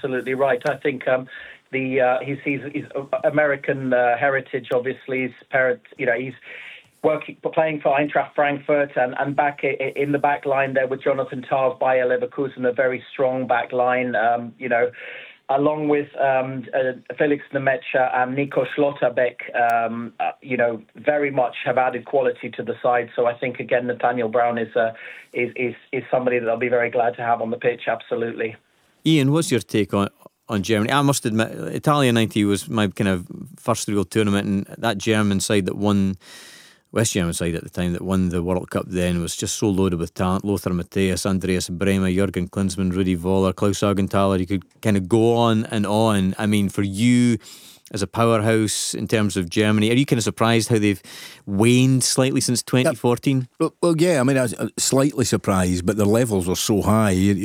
absolutely right. I think his American heritage, obviously, his parents, he's playing for Eintracht Frankfurt, and back in the back line there with Jonathan Tah, Bayer Leverkusen, a very strong back line, along with Felix Nemecha and Nico Schlotterbeck, very much have added quality to the side. So I think, again, Nathaniel Brown is somebody that I'll be very glad to have on the pitch, absolutely. Ian, what's your take on Germany? I must admit, Italia 90 was my kind of first real tournament, and that German side that won, West German side at the time that won the World Cup then, was just so loaded with talent. Lothar Matthäus, Andreas Brehme, Jürgen Klinsmann, Rudi Völler, Klaus Augenthaler. You could kind of go on and on. I mean, for you as a powerhouse in terms of Germany, are you kind of surprised how they've waned slightly since 2014? Well, yeah, I mean, I was slightly surprised, but the levels were so high.